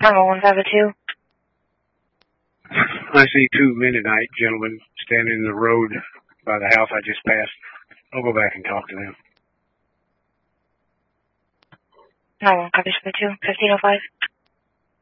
152. I see two Mennonite gentlemen standing in the road by the house I just passed. I'll go back and talk to them. 91, copy 2, 1505.